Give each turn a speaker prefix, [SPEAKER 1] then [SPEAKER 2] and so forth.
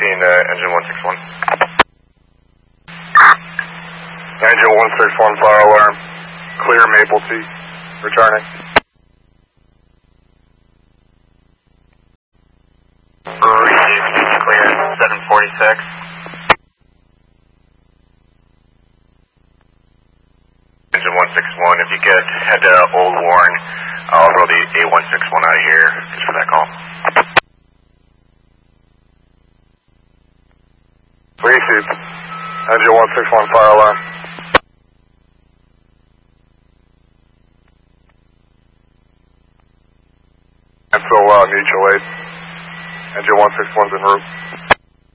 [SPEAKER 1] engine 161. Engine 161, fire alarm. Clear Maple T. Returning. Clear 746. Engine 161, if you could head to Old Warren, I'll roll the A161 out of here just for that call. Received. Engine 161, fire alarm. Until mutual aid. Engine 161's en route.